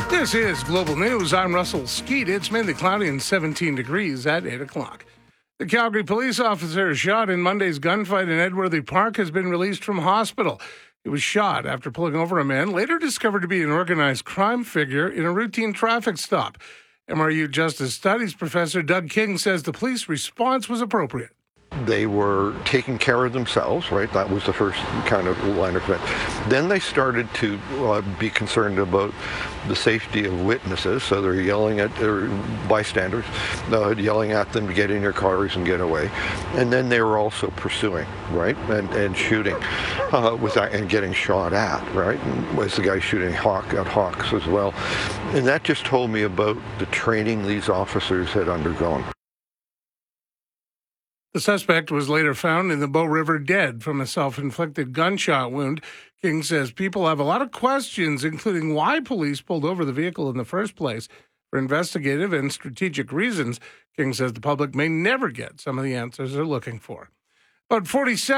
This is Global News. I'm Russell Skeet. It's mainly cloudy and 17 degrees at 8 o'clock. The Calgary police officer shot in Monday's gunfight in Edworthy Park has been released from hospital. He was shot after pulling over a man later discovered to be an organized crime figure in a routine traffic stop. MRU Justice Studies professor Doug King says the police response was appropriate. They were taking care of themselves, right? That was the first kind of line of defense. Then they started to be concerned about the safety of witnesses, so they're yelling at their bystanders, yelling at them to get in your cars and get away. And then they were also pursuing, right, and shooting with that and getting shot at, right? And was the guy shooting at Hawks as well. And that just told me about the training these officers had undergone. The suspect was later found in the Bow River dead from a self-inflicted gunshot wound. King says people have a lot of questions, including why police pulled over the vehicle in the first place. For investigative and strategic reasons, King says the public may never get some of the answers they're looking for. About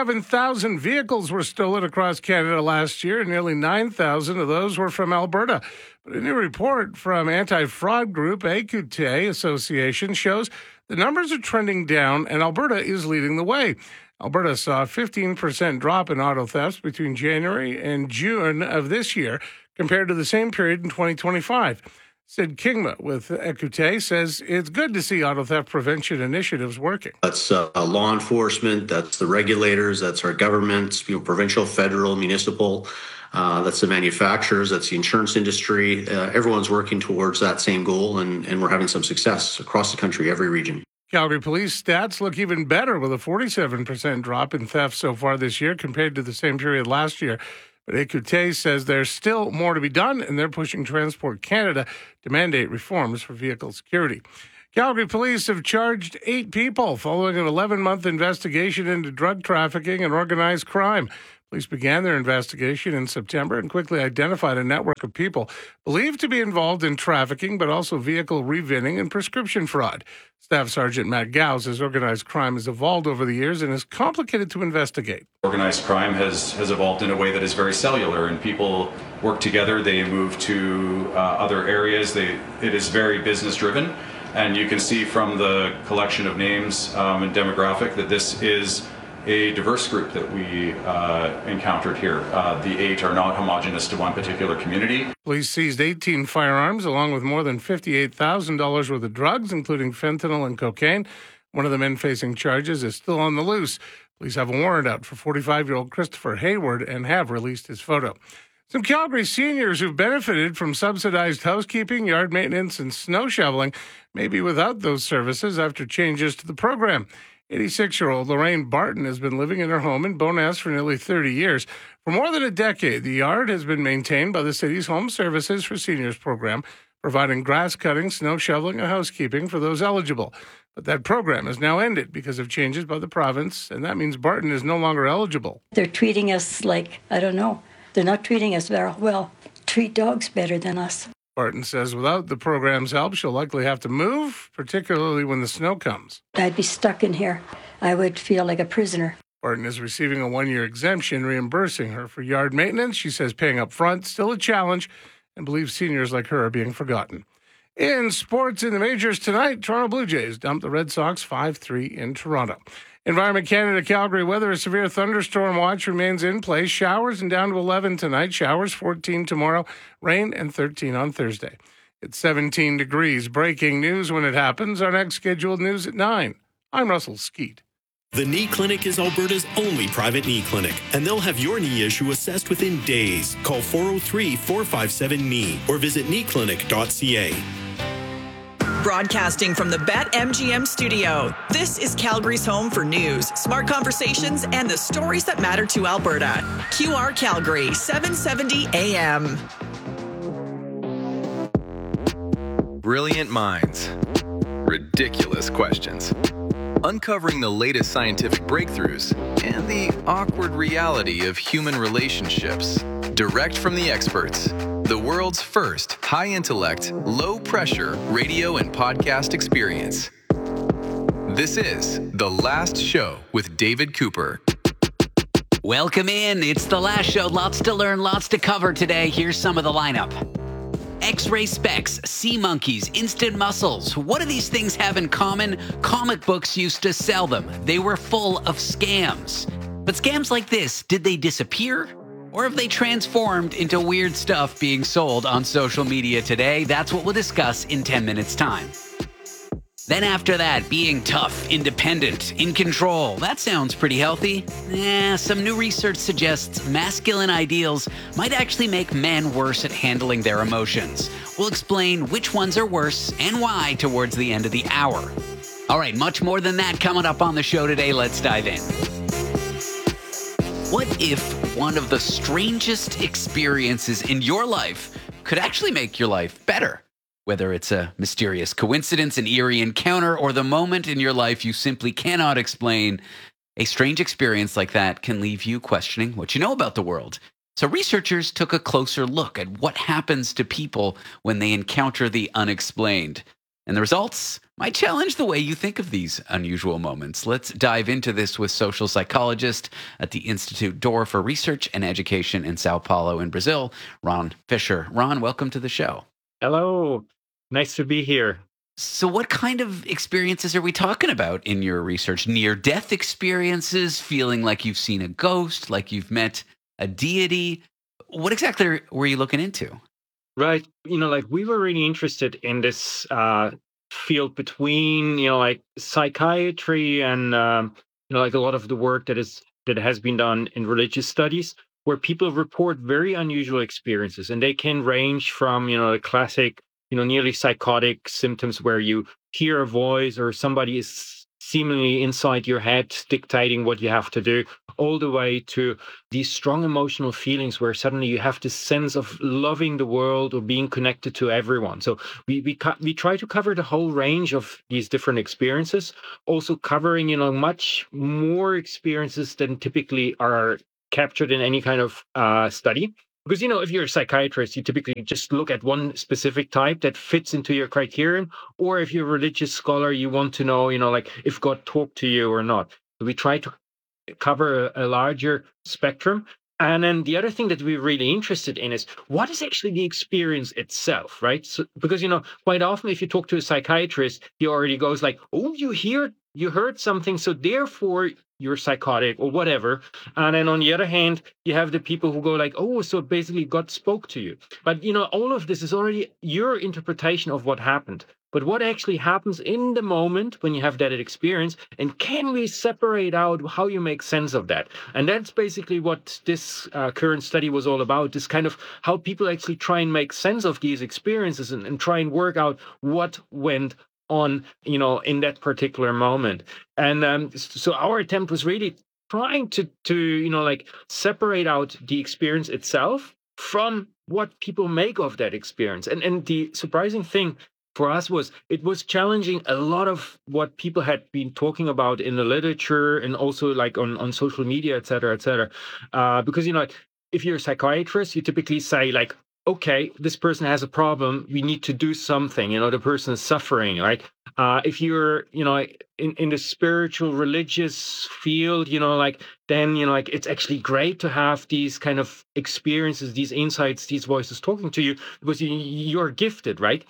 47,000 vehicles were stolen across Canada last year, and nearly 9,000 of those were from Alberta. But a new report from anti-fraud group Écoutez Association shows the numbers are trending down, and Alberta is leading the way. Alberta saw a 15% drop in auto thefts between January and June of this year compared to the same period in 2025. Sid Kingma with Écoutez says it's good to see auto theft prevention initiatives working. That's law enforcement, that's the regulators, that's our governments, provincial, federal, municipal, that's the manufacturers, that's the insurance industry. Everyone's working towards that same goal, and we're having some success across the country, every region. Calgary police stats look even better with a 47% drop in theft so far this year compared to the same period last year. But Écoutez says there's still more to be done, and they're pushing Transport Canada to mandate reforms for vehicle security. Calgary police have charged 8 people following an 11-month investigation into drug trafficking and organized crime. Police began their investigation in September and quickly identified a network of people believed to be involved in trafficking, but also vehicle revinning and prescription fraud. Staff Sergeant Matt Gow says organized crime has evolved over the years and is complicated to investigate. Organized crime has evolved in a way that is very cellular, and people work together. They move to other areas. It is very business-driven, and you can see from the collection of names and demographic that this is a diverse group that we encountered here. The 8 are not homogenous to one particular community. Police seized 18 firearms along with more than $58,000 worth of drugs, including fentanyl and cocaine. One of the men facing charges is still on the loose. Police have a warrant out for 45-year-old Christopher Hayward and have released his photo. Some Calgary seniors who've benefited from subsidized housekeeping, yard maintenance, and snow shoveling may be without those services after changes to the program. 86-year-old Lorraine Barton has been living in her home in Bowness for nearly 30 years. For more than a decade, the yard has been maintained by the city's Home Services for Seniors program, providing grass cutting, snow shoveling, and housekeeping for those eligible. But that program has now ended because of changes by the province, and that means Barton is no longer eligible. They're treating us like, I don't know, they're not treating us very well. Treat dogs better than us. Barton says without the program's help, she'll likely have to move, particularly when the snow comes. I'd be stuck in here. I would feel like a prisoner. Barton is receiving a 1-year exemption reimbursing her for yard maintenance. She says paying up front still a challenge and believes seniors like her are being forgotten. In sports in the majors tonight, Toronto Blue Jays dumped the Red Sox 5-3 in Toronto. Environment Canada Calgary weather, a severe thunderstorm watch remains in place. Showers and down to 11 tonight. Showers 14 tomorrow. Rain and 13 on Thursday. It's 17 degrees. Breaking news when it happens. Our next scheduled news at 9. I'm Russell Skeet. The Knee Clinic is Alberta's only private knee clinic, and they'll have your knee issue assessed within days. Call 403-457-KNEE or visit kneeclinic.ca. Broadcasting from the BetMGM studio, this is Calgary's home for news, smart conversations, and the stories that matter to Alberta. QR Calgary, 770 AM. Brilliant minds. Ridiculous questions. Uncovering the latest scientific breakthroughs and the awkward reality of human relationships. Direct from the experts. The world's first high-intellect, low-pressure radio and podcast experience. This is The Last Show with David Cooper. Welcome in. It's The Last Show. Lots to learn, lots to cover today. Here's some of the lineup. X-ray specs, sea monkeys, instant muscles. What do these things have in common? Comic books used to sell them. They were full of scams. But scams like this, did they disappear? Or have they transformed into weird stuff being sold on social media today? That's what we'll discuss in 10 minutes' time. Then after that, being tough, independent, in control. That sounds pretty healthy. Some new research suggests masculine ideals might actually make men worse at handling their emotions. We'll explain which ones are worse and why towards the end of the hour. All right, much more than that coming up on the show today. Let's dive in. What if one of the strangest experiences in your life could actually make your life better? Whether it's a mysterious coincidence, an eerie encounter, or the moment in your life you simply cannot explain, a strange experience like that can leave you questioning what you know about the world. So researchers took a closer look at what happens to people when they encounter the unexplained. And the results might challenge the way you think of these unusual moments. Let's dive into this with social psychologist at the Institute d'Or for Research and Education in Sao Paulo in Brazil, Ron Fisher. Ron, welcome to the show. Hello. Nice to be here. So what kind of experiences are we talking about in your research? Near-death experiences, feeling like you've seen a ghost, like you've met a deity? What exactly were you looking into? Right. We were really interested in this field between, psychiatry and, a lot of the work that has been done in religious studies, where people report very unusual experiences. And they can range from, the classic nearly psychotic symptoms where you hear a voice or somebody is seemingly inside your head dictating what you have to do, all the way to these strong emotional feelings where suddenly you have this sense of loving the world or being connected to everyone. So we try to cover the whole range of these different experiences, also covering, much more experiences than typically are captured in any kind of study. Because, if you're a psychiatrist, you typically just look at one specific type that fits into your criterion. Or if you're a religious scholar, you want to know, if God talked to you or not. So we try to cover a larger spectrum. And then the other thing that we're really interested in is what is actually the experience itself, right? So, because, quite often if you talk to a psychiatrist, he already goes like, oh, you heard something, so therefore you're psychotic or whatever. And then on the other hand, you have the people who go like, oh, so basically God spoke to you. But, all of this is already your interpretation of what happened. But what actually happens in the moment when you have that experience, and can we separate out how you make sense of that? And that's basically what this current study was all about, this kind of how people actually try and make sense of these experiences and try and work out what went on, in that particular moment. And so our attempt was really trying to separate out the experience itself from what people make of that experience. And the surprising thing for us was it was challenging a lot of what people had been talking about in the literature and also on social media, et cetera, because, if you're a psychiatrist, you typically say like, okay, this person has a problem. We need to do something. The person is suffering, right? If you're, in the spiritual, religious field, then, it's actually great to have these kind of experiences, these insights, these voices talking to you because you're gifted, right?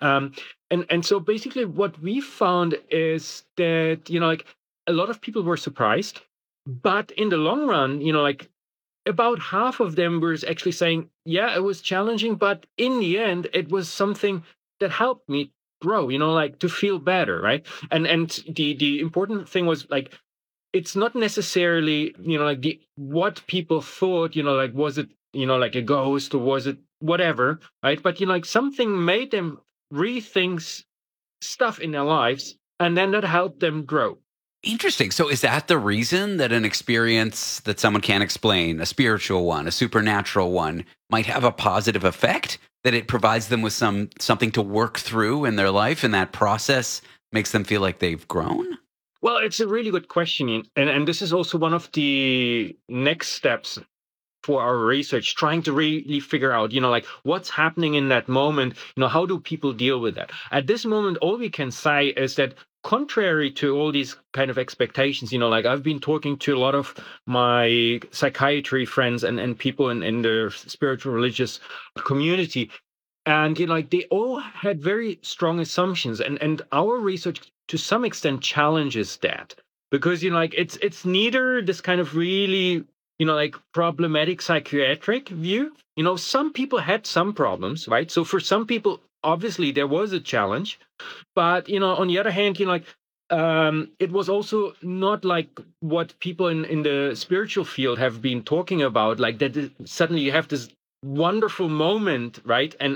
And so basically what we found is that, a lot of people were surprised, but in the long run, about half of them were actually saying, yeah, it was challenging, but in the end, it was something that helped me grow, to feel better, right? And the important thing was it's not necessarily, what people thought, was it, a ghost or was it whatever, right? But, something made them rethink stuff in their lives, and then that helped them grow. Interesting. So is that the reason that an experience that someone can't explain, a spiritual one, a supernatural one, might have a positive effect? That it provides them with something to work through in their life, and that process makes them feel like they've grown? Well, it's a really good question. And this is also one of the next steps for our research, trying to really figure out, what's happening in that moment, how do people deal with that? At this moment, all we can say is that contrary to all these kind of expectations, I've been talking to a lot of my psychiatry friends and people in the spiritual religious community, And like they all had very strong assumptions, and our research to some extent challenges that, because like it's neither this kind of really like problematic psychiatric view. Some people had some problems, right? So for some people, obviously there was a challenge, but on the other hand, it was also not like what people in the spiritual field have been talking about, like that suddenly you have this wonderful moment, right? And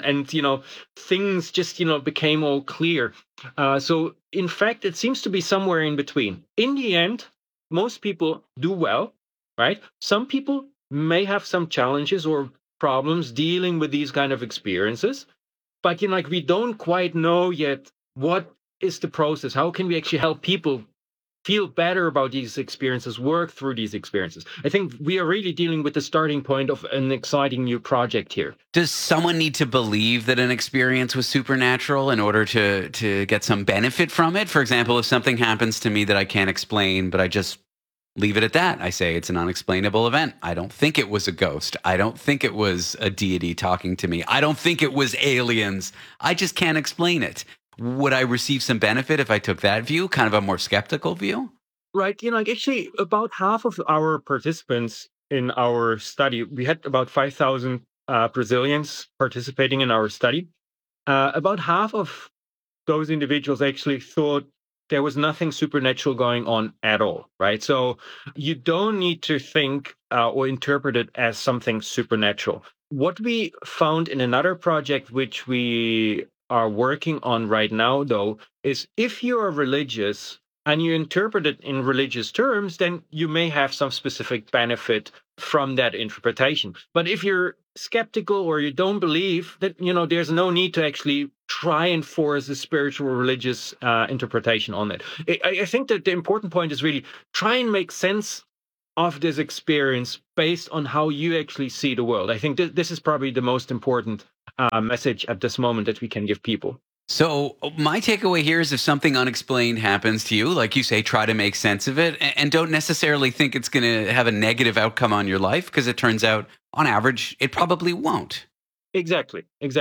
things just became all clear. So in fact, it seems to be somewhere in between. In the end, most people do well, right? Some people may have some challenges or problems dealing with these kind of experiences, but like we don't quite know yet what is the process. How can we actually help people feel better about these experiences, work through these experiences? I think we are really dealing with the starting point of an exciting new project here. Does someone need to believe that an experience was supernatural in order to get some benefit from it? For example, if something happens to me that I can't explain, but I just leave it at that. I say it's an unexplainable event. I don't think it was a ghost. I don't think it was a deity talking to me. I don't think it was aliens. I just can't explain it. Would I receive some benefit if I took that view, kind of a more skeptical view? Right. Like actually about half of our participants in our study, we had about 5,000 Brazilians participating in our study. About half of those individuals actually thought there was nothing supernatural going on at all, right? So you don't need to think or interpret it as something supernatural. What we found in another project, which we are working on right now, though, is if you are religious and you interpret it in religious terms, then you may have some specific benefit from that interpretation. But if you're skeptical or you don't believe, that there's no need to actually try and force a spiritual religious interpretation on it. I think that the important point is really try and make sense of this experience based on how you actually see the world. I think this is probably the most important message at this moment that we can give people. So my takeaway here is if something unexplained happens to you, like you say, try to make sense of it and don't necessarily think it's going to have a negative outcome on your life, because it turns out on average, it probably won't. Exactly.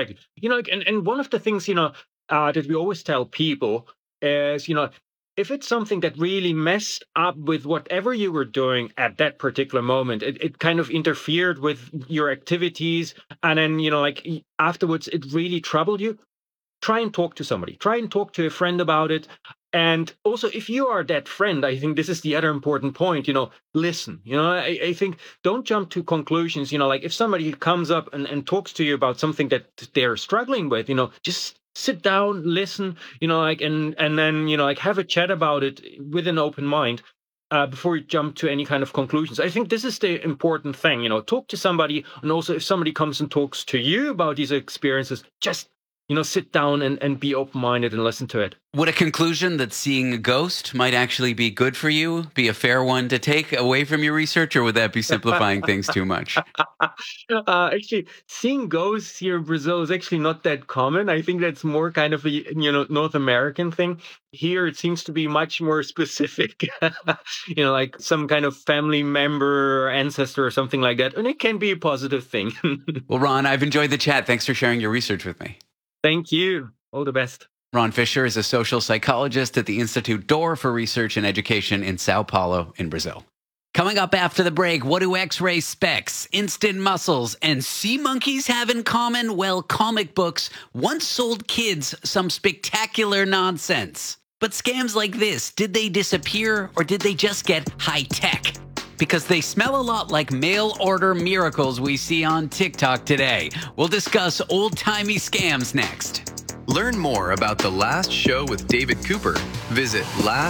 And one of the things, that we always tell people is, if it's something that really messed up with whatever you were doing at that particular moment, it kind of interfered with your activities, and then, afterwards it really troubled you, try and talk to somebody. Try and talk to a friend about it. And also, if you are that friend, I think this is the other important point, listen. I think don't jump to conclusions. Like if somebody comes up and talks to you about something that they're struggling with, just sit down, listen, and then, have a chat about it with an open mind before you jump to any kind of conclusions. I think this is the important thing, talk to somebody. And also if somebody comes and talks to you about these experiences, just sit down and be open-minded and listen to it. Would a conclusion that seeing a ghost might actually be good for you be a fair one to take away from your research, or would that be simplifying things too much? Actually, seeing ghosts here in Brazil is actually not that common. I think that's more kind of a North American thing. Here, it seems to be much more specific, like some kind of family member or ancestor or something like that. And it can be a positive thing. Well, Ron, I've enjoyed the chat. Thanks for sharing your research with me. Thank you. All the best. Ron Fisher is a social psychologist at the Institute D'Or for Research and Education in Sao Paulo in Brazil. Coming up after the break, what do X-ray specs, instant muscles, and sea monkeys have in common? Well, comic books once sold kids some spectacular nonsense. But scams like this, did they disappear or did they just get high-tech? Because they smell a lot like mail-order miracles we see on TikTok today. We'll discuss old-timey scams next. Learn more about The Last Show with David Cooper. Visit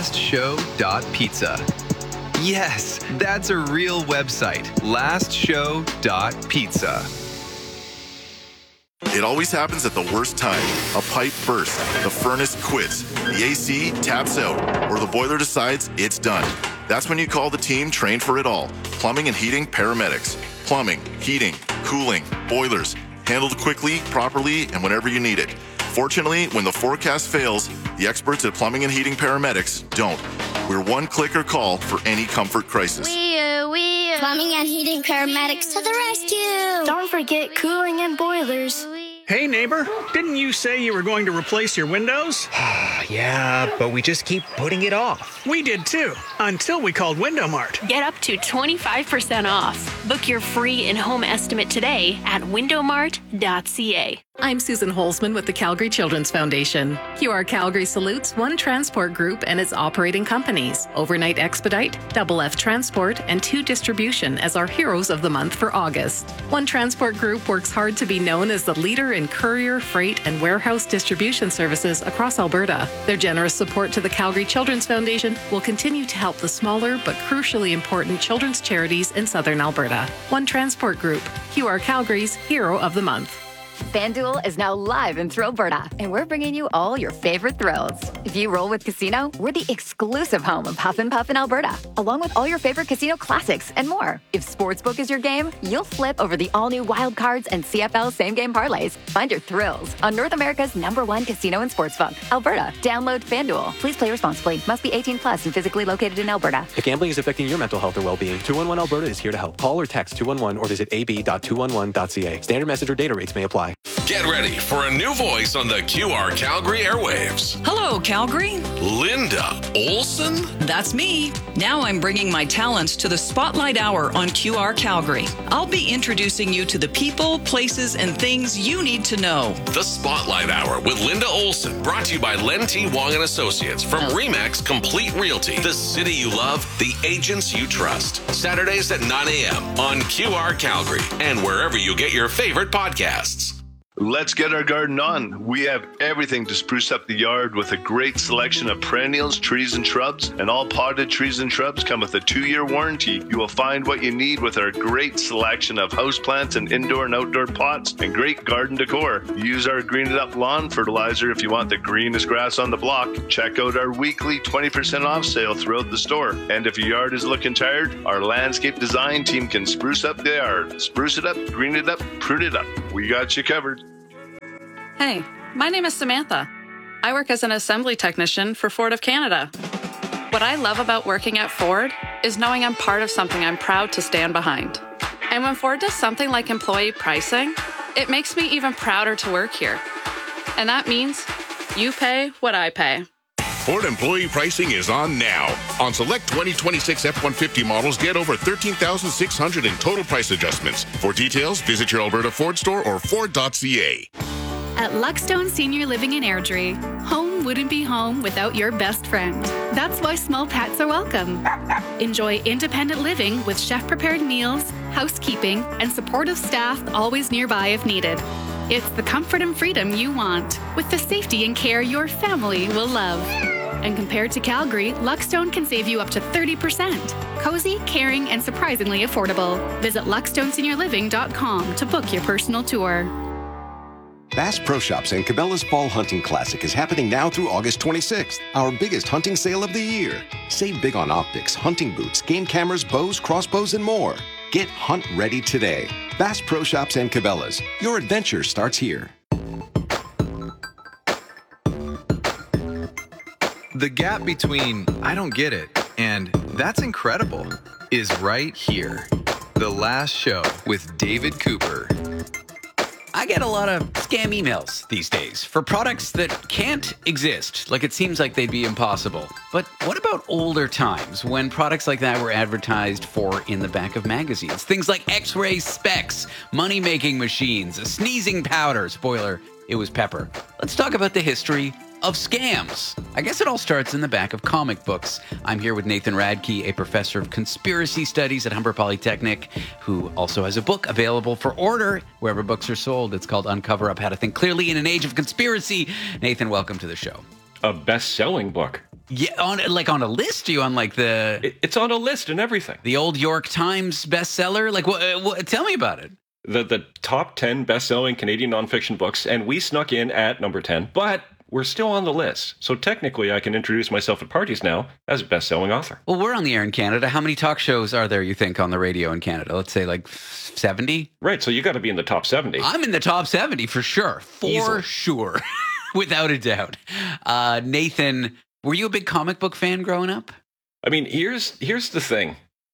lastshow.pizza. Yes, that's a real website, lastshow.pizza. It always happens at the worst time. A pipe bursts, the furnace quits, the AC taps out, or the boiler decides it's done. That's when you call the team trained for it all. Plumbing and heating paramedics. Plumbing, heating, cooling, boilers. Handled quickly, properly, and whenever you need it. Fortunately, when the forecast fails, the experts at Plumbing and Heating Paramedics don't. We're one click or call for any comfort crisis. Plumbing and Heating Paramedics to the rescue! Don't forget cooling and boilers. Hey, neighbor, didn't you say you were going to replace your windows? Yeah, but we just keep putting it off. We did too, until we called Window Mart. Get up to 25% off. Book your free in-home estimate today at windowmart.ca. I'm Susan Holzman with the Calgary Children's Foundation. QR Calgary salutes One Transport Group and its operating companies, Overnight Expedite, Double F Transport, and 2 Distribution as our heroes of the month for August. One Transport Group works hard to be known as the leader in courier, freight, and warehouse distribution services across Alberta. Their generous support to the Calgary Children's Foundation will continue to help the smaller but crucially important children's charities in southern Alberta. One Transport Group, QR Calgary's Hero of the Month. FanDuel is now live in Thrillberta, and we're bringing you all your favorite thrills. If you roll with Casino, we're the exclusive home of Huff and Puff in Alberta, along with all your favorite casino classics and more. If Sportsbook is your game, you'll flip over the all-new Wild Cards and CFL same-game parlays. Find your thrills on North America's #1 casino and sportsbook, Alberta. Download FanDuel. Please play responsibly. Must be 18 plus and physically located in Alberta. If gambling is affecting your mental health or well-being, 211 Alberta is here to help. Call or text 211 or visit ab.211.ca. Standard message or data rates may apply. Get ready for a new voice on the QR Calgary airwaves. Hello, Calgary. Linda Olson? That's me. Now I'm bringing my talents to the Spotlight Hour on QR Calgary. I'll be introducing you to the people, places, and things you need to know. The Spotlight Hour with Linda Olson, brought to you by Len T. Wong and Associates from Remax Complete Realty. The city you love, the agents you trust. Saturdays at 9 a.m. on QR Calgary and wherever you get your favorite podcasts. Let's get our garden on. We have everything to spruce up the yard with a great selection of perennials, trees, and shrubs. And all potted trees and shrubs come with a 2-year warranty. You will find what you need with our great selection of houseplants and indoor and outdoor pots and great garden decor. Use our Green It Up lawn fertilizer if you want the greenest grass on the block. Check out our weekly 20% off sale throughout the store. And if your yard is looking tired, our landscape design team can spruce up the yard. Spruce it up, green it up, prune it up. We got you covered. Hey, my name is Samantha. I work as an assembly technician for Ford of Canada. What I love about working at Ford is knowing I'm part of something I'm proud to stand behind. And when Ford does something like employee pricing, it makes me even prouder to work here. And that means you pay what I pay. Ford employee pricing is on now. On select 2026 F-150 models, get over $13,600 in total price adjustments. For details, visit your Alberta Ford store or Ford.ca. At Luckstone Senior Living in Airdrie, home wouldn't be home without your best friend. That's why small pets are welcome. Enjoy independent living with chef-prepared meals, housekeeping, and supportive staff always nearby if needed. It's the comfort and freedom you want, with the safety and care your family will love. And compared to Calgary, Luckstone can save you up to 30%. Cozy, caring, and surprisingly affordable. Visit luckstoneseniorliving.com to book your personal tour. Bass Pro Shops and Cabela's Fall Hunting Classic is happening now through August 26th, our biggest hunting sale of the year. Save big on optics, hunting boots, game cameras, bows, crossbows, and more. Get hunt ready today. Bass Pro Shops and Cabela's. Your adventure starts here. The gap between I don't get it and that's incredible is right here. The Last Show with David Cooper. I get a lot of scam emails these days for products that can't exist. Like, it seems like they'd be impossible. But what about older times when products like that were advertised for in the back of magazines? Things like X-ray specs, money-making machines, a sneezing powder. Spoiler, it was pepper. Let's talk about the history of scams. I guess it all starts in the back of comic books. I'm here with Nathan Radke, a professor of conspiracy studies at Humber Polytechnic, who also has a book available for order wherever books are sold. It's called Uncover Up: How to Think Clearly in an Age of Conspiracy. Nathan, welcome to the show. A best-selling book. Yeah, on a list? Are you on like the... It's on a list and everything. The old York Times bestseller? Like, what? Tell me about it. The top 10 best-selling Canadian nonfiction books, and we snuck in at number 10, but we're still on the list. So technically, I can introduce myself at parties now as a best-selling author. Well, we're on the air in Canada. How many talk shows are there, you think, on the radio in Canada? Let's say like 70? Right, so you got to be in the top 70. I'm in the top 70 for sure. Sure. Without a doubt. Nathan, were you a big comic book fan growing up? I mean, here's the thing.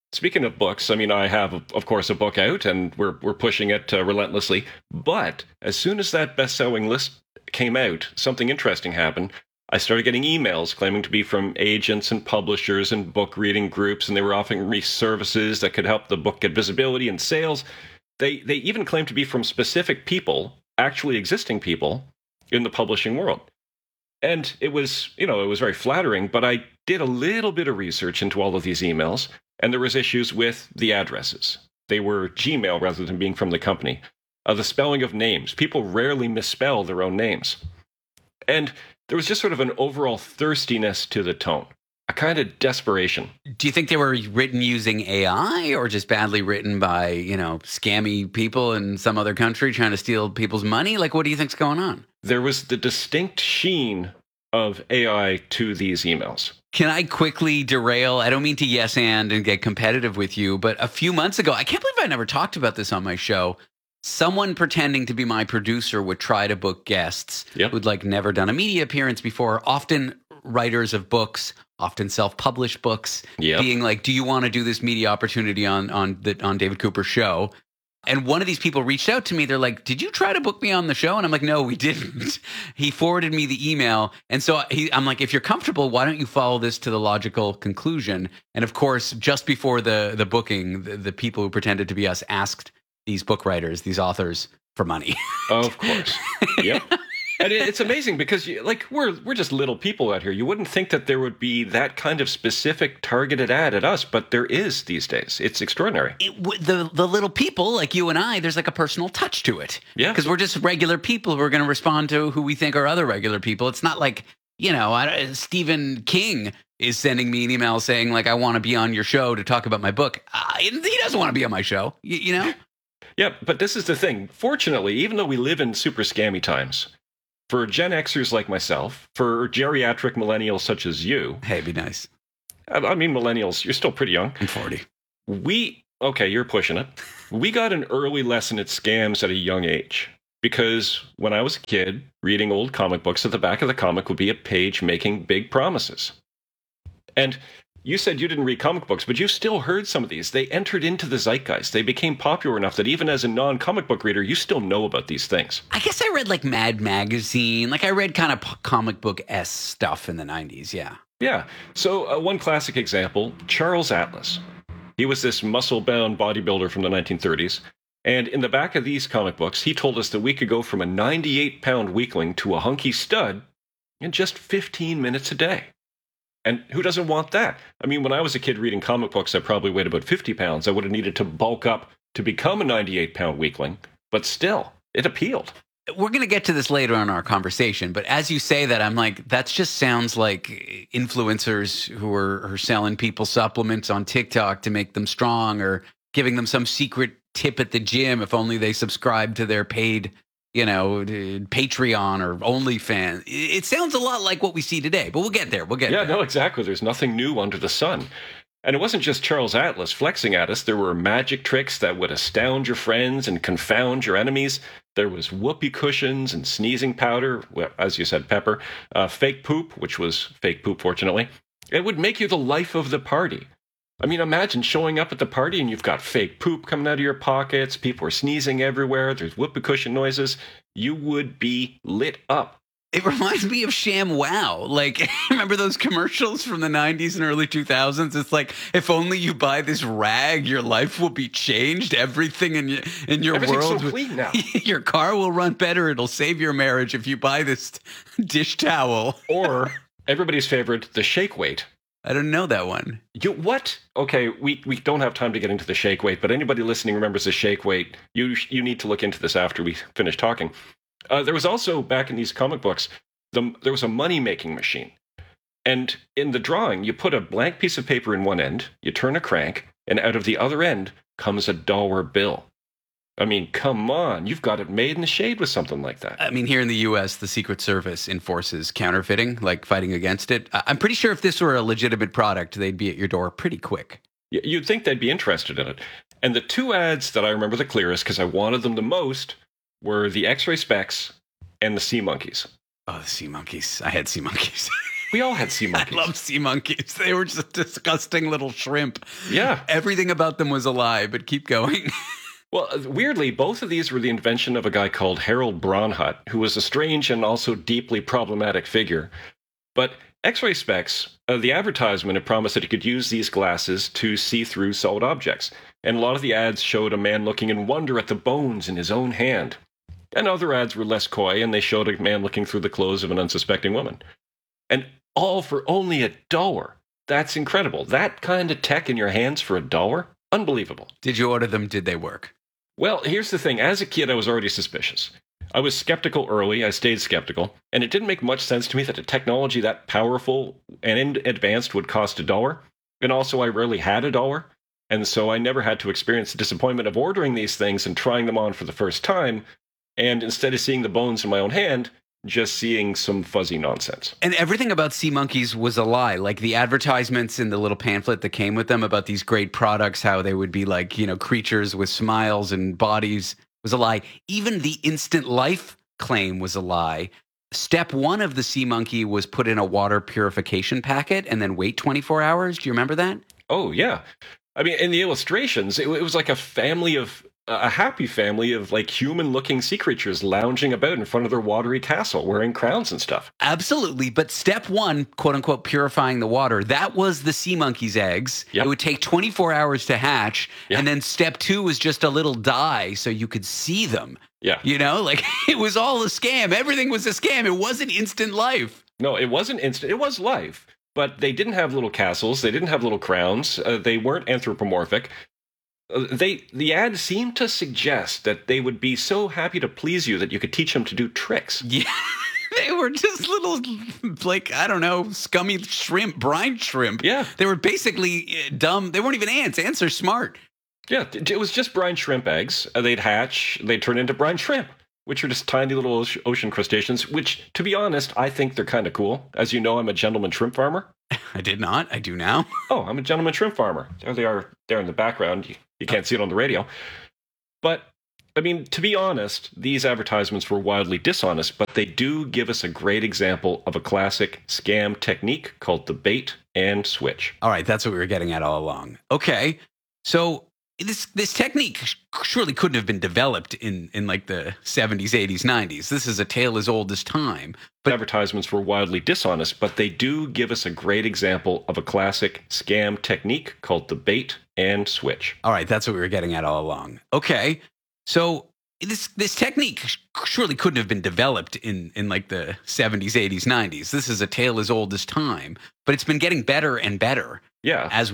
speaking of books, I mean, I have, of course, a book out, and we're pushing it relentlessly. But as soon as that best-selling list came out, something interesting happened. I started getting emails claiming to be from agents and publishers and book reading groups, and they were offering me services that could help the book get visibility and sales. They even claimed to be from specific people, actually existing people in the publishing world. And it was, it was very flattering, but I did a little bit of research into all of these emails, and there was issues with the addresses. They were Gmail rather than being from the company. The spelling of names. People rarely misspell their own names. And there was just sort of an overall thirstiness to the tone, a kind of desperation. Do you think they were written using AI or just badly written by, scammy people in some other country trying to steal people's money? Like, what do you think's going on? There was the distinct sheen of AI to these emails. Can I quickly derail? I don't mean to yes and get competitive with you, but a few months ago, I can't believe I never talked about this on my show. Someone pretending to be my producer would try to book guests who'd never done a media appearance before, often writers of books, often self-published books, being like, do you want to do this media opportunity on David Cooper's show? And one of these people reached out to me. They're like, did you try to book me on the show? And I'm like, no, we didn't. He forwarded me the email. And so I'm like, if you're comfortable, why don't you follow this to the logical conclusion? And of course, just before the booking, the people who pretended to be us asked these book writers, these authors, for money. Of course. Yep. And it's amazing because we're just little people out here. You wouldn't think that there would be that kind of specific targeted ad at us, but there is these days. It's extraordinary. The little people like you and I, there's like a personal touch to it. Yeah. Because we're just regular people who are going to respond to who we think are other regular people. It's not like, Stephen King is sending me an email saying I want to be on your show to talk about my book. He doesn't want to be on my show, Yeah, but this is the thing. Fortunately, even though we live in super scammy times, for Gen Xers like myself, for geriatric millennials such as you... Hey, be nice. I mean, millennials, you're still pretty young. I'm 40. Okay, you're pushing it. We got an early lesson at scams at a young age. Because when I was a kid, reading old comic books, at the back of the comic would be a page making big promises. And you said you didn't read comic books, but you still heard some of these. They entered into the zeitgeist. They became popular enough that even as a non-comic book reader, you still know about these things. I guess I read Mad Magazine. I read kind of comic book-esque stuff in the 90s, yeah. Yeah. So one classic example, Charles Atlas. He was this muscle-bound bodybuilder from the 1930s. And in the back of these comic books, he told us that we could go from a 98-pound weakling to a hunky stud in just 15 minutes a day. And who doesn't want that? I mean, when I was a kid reading comic books, I probably weighed about 50 pounds. I would have needed to bulk up to become a 98-pound weakling. But still, it appealed. We're going to get to this later in our conversation. But as you say that, I'm like, that just sounds like influencers who are selling people supplements on TikTok to make them strong, or giving them some secret tip at the gym if only they subscribe to their paid Patreon or OnlyFans. It sounds a lot like what we see today, but we'll get there. Yeah, no, exactly. There's nothing new under the sun. And it wasn't just Charles Atlas flexing at us. There were magic tricks that would astound your friends and confound your enemies. There was whoopee cushions and sneezing powder, well, as you said, pepper, fake poop, which was fake poop, fortunately. It would make you the life of the party. I mean, imagine showing up at the party and you've got fake poop coming out of your pockets, people are sneezing everywhere, there's whoopee cushion noises. You would be lit up. It reminds me of ShamWow. Remember those commercials from the 90s and early 2000s? It's like, if only you buy this rag, your life will be changed. Everything in your world. So clean now. Your car will run better. It'll save your marriage if you buy this dish towel. Or everybody's favorite, the shake weight. I don't know that one. What? Okay, we don't have time to get into the shake weight, but anybody listening remembers the shake weight. You need to look into this after we finish talking. There was also, back in these comic books, there was a money-making machine. And in the drawing, you put a blank piece of paper in one end, you turn a crank, and out of the other end comes $1 bill. I mean, come on, you've got it made in the shade with something like that. I mean, here in the U.S., the Secret Service enforces counterfeiting, fighting against it. I'm pretty sure if this were a legitimate product, they'd be at your door pretty quick. You'd think they'd be interested in it. And the two ads that I remember the clearest, because I wanted them the most, were the X-Ray Specs and the Sea Monkeys. Oh, the Sea Monkeys. I had Sea Monkeys. We all had sea monkeys. I love sea monkeys. They were just disgusting little shrimp. Yeah. Everything about them was a lie, but keep going. Well, weirdly, both of these were the invention of a guy called Harold Braunhut, who was a strange and also deeply problematic figure. But X-ray specs, the advertisement had promised that he could use these glasses to see through solid objects. And a lot of the ads showed a man looking in wonder at the bones in his own hand. And other ads were less coy, and they showed a man looking through the clothes of an unsuspecting woman. And all for only $1. That's incredible. That kind of tech in your hands for $1? Unbelievable. Did you order them? Did they work? Well, here's the thing. As a kid, I was already suspicious. I was skeptical early. I stayed skeptical. And it didn't make much sense to me that a technology that powerful and advanced would cost $1. And also, I rarely had $1. And so I never had to experience the disappointment of ordering these things and trying them on for the first time. And instead of seeing the bones in my own hand, just seeing some fuzzy nonsense. And everything about sea monkeys was a lie. Like the advertisements in the little pamphlet that came with them about these great products, how they would be like, creatures with smiles and bodies was a lie. Even the instant life claim was a lie. Step 1 of the sea monkey was put in a water purification packet and then wait 24 hours. Do you remember that? Oh, yeah. I mean, in the illustrations, it was like a happy family of like human-looking sea creatures lounging about in front of their watery castle, wearing crowns and stuff. Absolutely. But step 1, quote unquote, purifying the water, that was the sea monkey's eggs. Yep. It would take 24 hours to hatch. Yep. And then step 2 was just a little dye so you could see them. Yeah. It was all a scam. Everything was a scam. It wasn't instant life. No, it wasn't instant. It was life. But they didn't have little castles. They didn't have little crowns. They weren't anthropomorphic. The ad seemed to suggest that they would be so happy to please you that you could teach them to do tricks. Yeah, they were just little, scummy shrimp, brine shrimp. Yeah. They were basically dumb. They weren't even ants. Ants are smart. Yeah, it was just brine shrimp eggs. They'd hatch. They'd turn into brine shrimp, which are just tiny little ocean crustaceans, which, to be honest, I think they're kind of cool. As you know, I'm a gentleman shrimp farmer. I did not. I do now. Oh, I'm a gentleman shrimp farmer. There they are there in the background. You can't see it on the radio. But, I mean, to be honest, these advertisements were wildly dishonest, but they do give us a great example of a classic scam technique called the bait and switch. All right, that's what we were getting at all along. Okay, so this technique surely couldn't have been developed in like the 70s, 80s, 90s. This is a tale as old as time. But advertisements were wildly dishonest, but they do give us a great example of a classic scam technique called the bait and switch. All right, that's what we were getting at all along. Okay, so this technique surely couldn't have been developed in like the 70s, 80s, 90s. This is a tale as old as time, but it's been getting better and better. Yeah. As